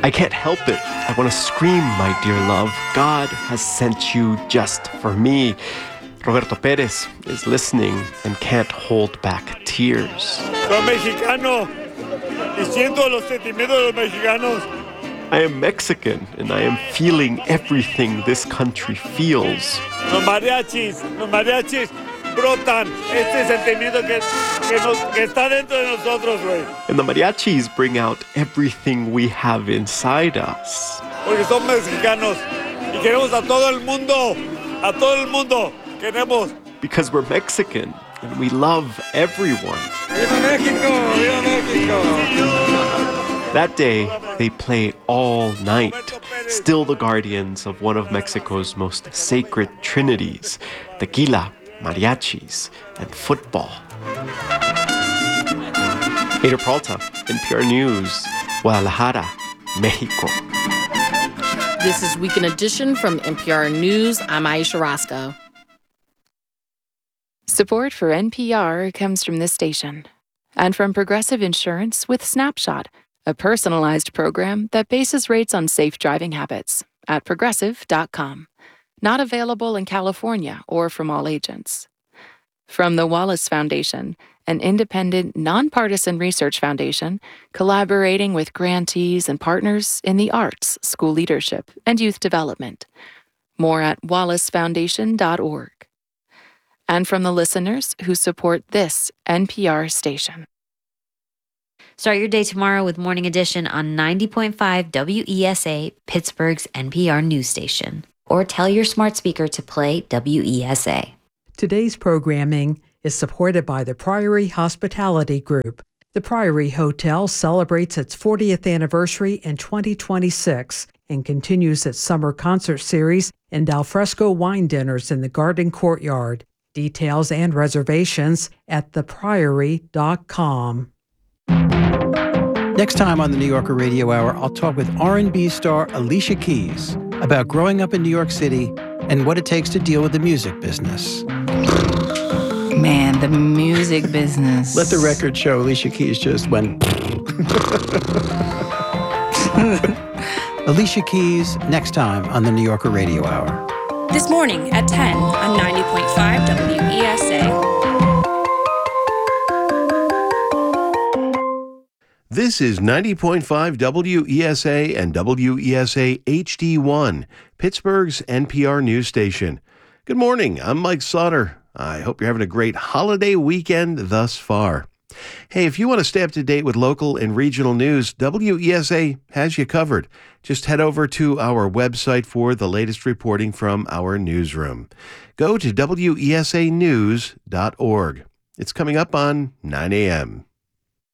I can't help it. I want to scream, my dear love. God has sent you just for me. Roberto Perez is listening and can't hold back tears. Soy mexicano y siento los sentimientos de los mexicanos. I am Mexican and I am feeling everything this country feels. Los mariachis brotan este sentimiento que está dentro de nosotros, güey. And the mariachis bring out everything we have inside us. Porque son mexicanos y queremos a todo el mundo queremos. Because we're Mexican and we love everyone. ¡Viva México! ¡Viva México! That day, they play all night, still the guardians of one of Mexico's most sacred trinities, tequila, mariachis, and football. Ada Peralta, NPR News, Guadalajara, Mexico. This is Weekend Edition from NPR News. I'm Aisha Roscoe. Support for NPR comes from this station and from Progressive Insurance with Snapshot, a personalized program that bases rates on safe driving habits at progressive.com. Not available in California or from all agents. From the Wallace Foundation, an independent, nonpartisan research foundation collaborating with grantees and partners in the arts, school leadership, and youth development. More at wallacefoundation.org. And from the listeners who support this NPR station. Start your day tomorrow with Morning Edition on 90.5 WESA, Pittsburgh's NPR news station. Or tell your smart speaker to play WESA. Today's programming is supported by the Priory Hospitality Group. The Priory Hotel celebrates its 40th anniversary in 2026 and continues its summer concert series and alfresco wine dinners in the garden courtyard. Details and reservations at thepriory.com. Next time on the New Yorker Radio Hour, I'll talk with R&B star Alicia Keys about growing up in New York City and what it takes to deal with the music business. Man, the music business. Let the record show Alicia Keys just went... Alicia Keys, next time on the New Yorker Radio Hour. This morning at 10 on 90.5 WESA. This is 90.5 WESA and WESA HD1, Pittsburgh's NPR news station. Good morning, I'm Mike Sauter. I hope you're having a great holiday weekend thus far. Hey, if you want to stay up to date with local and regional news, WESA has you covered. Just head over to our website for the latest reporting from our newsroom. Go to WESAnews.org. It's coming up on 9 a.m.